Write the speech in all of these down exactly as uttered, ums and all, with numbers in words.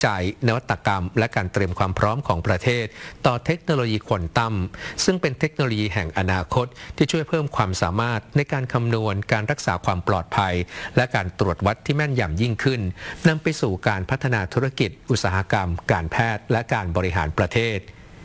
จัยนวัตกรรมและการเตรียมความพร้อมของประเทศต่อเทคโนโลยีควอนตัมซึ่งเป็นเทคโนโลยีแห่งอนาคตที่ช่วยเพิ่มความสามารถในการคำนวณการรักษาความปลอดภัยและการตรวจวัดที่แม่นยำยิ่งขึ้นนำไปสู่การพัฒนาธุรกิจอุตสาหกรรมการแพทย์และการบริหารประเทศ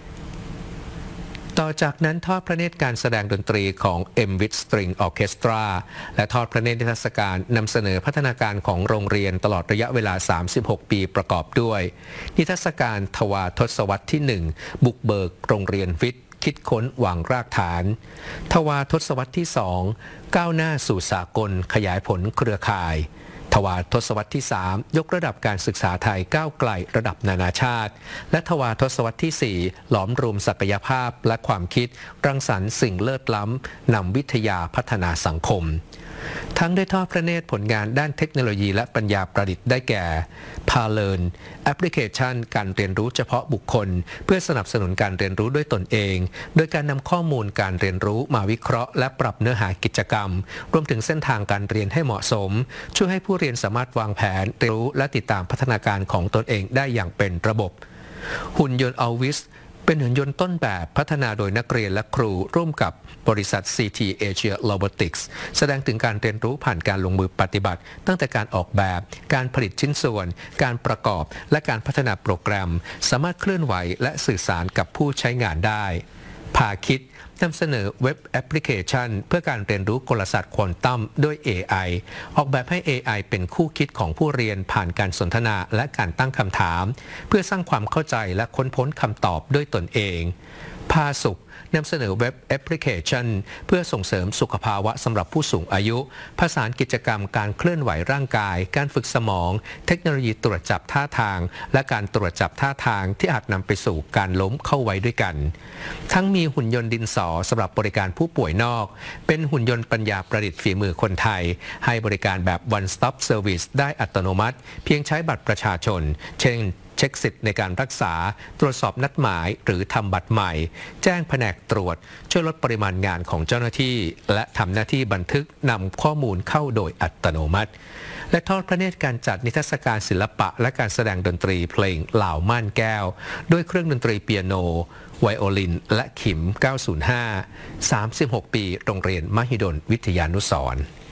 ต่อจากนั้นทอดพระเนตรการแสดงดนตรีของ เอ็ม วิท String Orchestra และทอดพระเนตรนิทรรศการนำเสนอพัฒนาการของโรงเรียนตลอดระยะเวลาสามสิบหกปีประกอบด้วยนิทรรศการทวาทศวรรษที่หนึ่งบุกเบิกโรงเรียนวิทย์คิดค้นวางรากฐานทวาทศวรรษที่สองก้าวหน้าสู่สากลขยายผลเครือข่ายทวารทศวรรษที่สามยกระดับการศึกษาไทยก้าวไกลระดับนานาชาติและทวารทศวรรษที่สี่หลอมรวมศักยภาพและความคิดรังสรรค์สิ่งเลิศล้ำนำวิทยาพัฒนาสังคมทั้งได้ทอดพระเนตรผลงานด้านเทคโนโลยีและปัญญาประดิษฐ์ได้แก่พาเลิร์นแอปพลิเคชันการเรียนรู้เฉพาะบุคคลเพื่อสนับสนุนการเรียนรู้ด้วยตนเองโดยการนำข้อมูลการเรียนรู้มาวิเคราะห์และปรับเนื้อหากิจกรรมรวมถึงเส้นทางการเรียนให้เหมาะสมช่วยให้ผู้เรียนสามารถวางแผนเรียนรู้และติดตามพัฒนาการของตนเองได้อย่างเป็นระบบหุ่นยนต์อัลวิสเป็นหุ่นยนต์ต้นแบบพัฒนาโดยนักเรียนและครูร่วมกับบริษัท ซี ที Asia Robotics แสดงถึงการเรียนรู้ผ่านการลงมือปฏิบัติตั้งแต่การออกแบบการผลิตชิ้นส่วนการประกอบและการพัฒนาโปรแกรมสามารถเคลื่อนไหวและสื่อสารกับผู้ใช้งานได้พาคิดนำเสนอเว็บแอปพลิเคชันเพื่อการเรียนรู้กลศาสตร์ควอนตัมด้วย เอ ไอ ออกแบบให้ เอ ไอ เป็นคู่คิดของผู้เรียนผ่านการสนทนาและการตั้งคำถามเพื่อสร้างความเข้าใจและค้นพบคำตอบด้วยตนเองพาสุขนำเสนอเว็บแอปพลิเคชันเพื่อส่งเสริมสุขภาวะสำหรับผู้สูงอายุผสานกิจกรรมการเคลื่อนไหวร่างกายการฝึกสมองเทคโนโลยีตรวจจับท่าทางและการตรวจจับท่าทางที่อาจนำไปสู่การล้มเข้าไว้ด้วยกันทั้งมีหุ่นยนต์ดินสอสำหรับบริการผู้ป่วยนอกเป็นหุ่นยนต์ปัญญาประดิษฐ์ฝีมือคนไทยให้บริการแบบ one stop service ได้อัตโนมัติเพียงใช้บัตรประชาชนเช่นเช็คสิทธิ์ในการรักษาตรวจสอบนัดหมายหรือทำบัตรใหม่แจ้งแผนกตรวจช่วยลดปริมาณงานของเจ้าหน้าที่และทำหน้าที่บันทึกนำข้อมูลเข้าโดยอัตโนมัติและทอดพระเนตรการจัดนิทรรศการศิลปะและการแสดงดนตรีเพลงเหล่าม่านแก้วด้วยเครื่องดนตรีเปียโนไวโอลินและขิมเก้าศูนย์ห้า สามสิบหกปีโรงเรียนมหิดลวิทยานุสรณ์